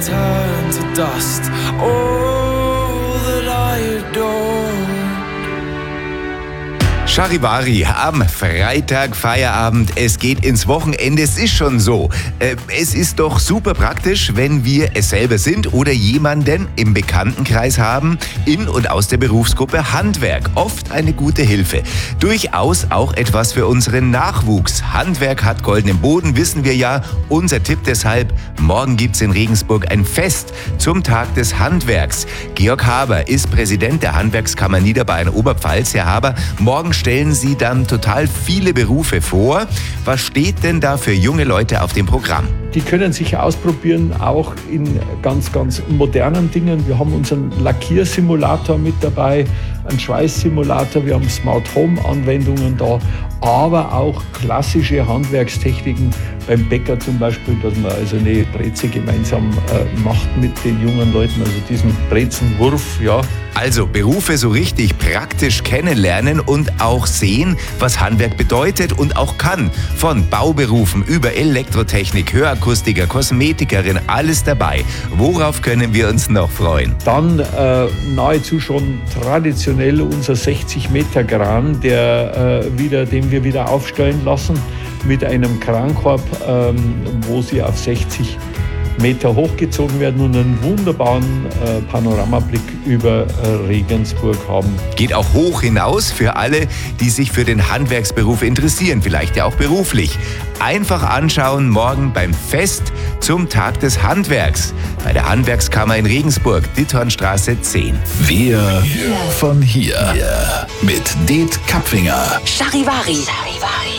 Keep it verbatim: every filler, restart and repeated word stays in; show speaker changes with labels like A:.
A: turn to dust. All that I adore.
B: Charivari am Freitag, Feierabend, es geht ins Wochenende, es ist schon so. Äh, es ist doch super praktisch, wenn wir es selber sind oder jemanden im Bekanntenkreis haben, in und aus der Berufsgruppe Handwerk. Oft eine gute Hilfe. Durchaus auch etwas für unseren Nachwuchs. Handwerk hat goldenen Boden, wissen wir ja. Unser Tipp deshalb, morgen gibt's in Regensburg ein Fest zum Tag des Handwerks. Georg Haber ist Präsident der Handwerkskammer Niederbayern-Oberpfalz. Herr Haber, morgen stellen Sie dann total viele Berufe vor. Was steht denn da für junge Leute auf dem Programm?
C: Die können sich ausprobieren, auch in ganz, ganz modernen Dingen. Wir haben unseren Lackiersimulator mit dabei, einen Schweißsimulator, wir haben Smart Home Anwendungen da, aber auch klassische Handwerkstechniken beim Bäcker zum Beispiel, dass man also eine Breze gemeinsam äh, macht mit den jungen Leuten, also diesen Brezenwurf, ja.
B: Also Berufe so richtig praktisch kennenlernen und auch sehen, was Handwerk bedeutet und auch kann. Von Bauberufen über Elektrotechnik, Hörakustiker, Kosmetikerin, alles dabei. Worauf können wir uns noch freuen?
C: Dann äh, nahezu schon traditionell unser sechzig Meter Kran, der, äh, wieder, den wir wieder aufstellen lassen mit einem Krankorb, ähm, wo sie auf sechzig Meter hochgezogen werden und einen wunderbaren äh, Panoramablick über äh, Regensburg haben.
B: Geht auch hoch hinaus für alle, die sich für den Handwerksberuf interessieren, vielleicht ja auch beruflich. Einfach anschauen morgen beim Fest zum Tag des Handwerks bei der Handwerkskammer in Regensburg, Dittornstraße zehn.
D: Wir von hier. Mit Det Kapfinger.
E: Charivari. Charivari.